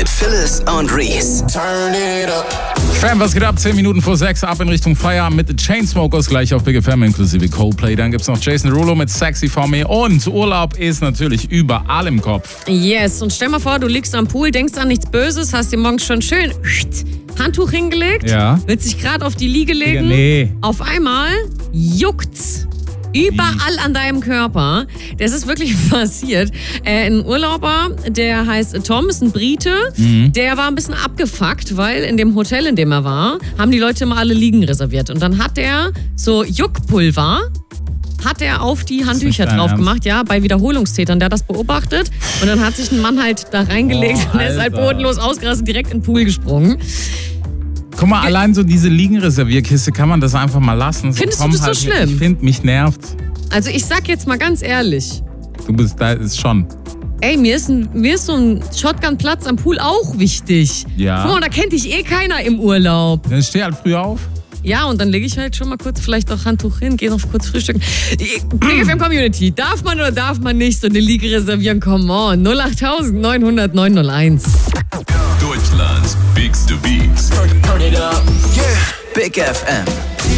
mit Phyllis und Reese. Turn it up. Fam, was geht ab? 10 Minuten vor 6, ab in Richtung Feierabend mit The Chainsmokers, gleich auf Big FM inklusive Coldplay. Dann gibt's noch Jason Derulo mit Sexy For Me und Urlaub ist natürlich überall im Kopf. Yes, und stell mal vor, du liegst am Pool, denkst an nichts Böses, hast dir morgens schon schön Handtuch hingelegt, willst dich gerade auf die Liege legen, auf einmal juckt's. Überall an deinem Körper. Das ist wirklich passiert. Ein Urlauber, der heißt Tom, ist ein Brite, der war ein bisschen abgefuckt, weil in dem Hotel, in dem er war, haben die Leute immer alle Liegen reserviert. Und dann hat der so Juckpulver auf die Handtücher drauf gemacht, bei Wiederholungstätern. Der hat das beobachtet und dann hat sich ein Mann halt da reingelegt und der ist halt bodenlos ausgerastet, direkt in den Pool gesprungen. Guck mal, allein so diese Liegenreservierkiste, kann man das einfach mal lassen. Findest du das so schlimm? Ich finde, mich nervt. Also ich sag jetzt mal ganz ehrlich. Da ist schon. Ey, mir ist so ein Shotgun-Platz am Pool auch wichtig. Ja. Guck mal, da kennt dich keiner im Urlaub. Dann steh halt früh auf. Ja, und dann lege ich halt schon mal kurz vielleicht auch Handtuch hin, gehe noch kurz frühstücken. Big FM Community, darf man oder darf man nicht so eine Liege reservieren? Come on, 08000 900 901. Deutschlands Biggste Beats. Turn it up. Yeah. Big FM.